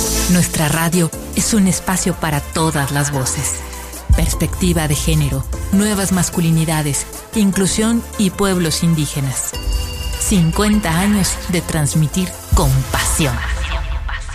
Nuestra radio es un espacio para todas las voces. Perspectiva de género, nuevas masculinidades, inclusión y pueblos indígenas. 50 años de transmitir con pasión.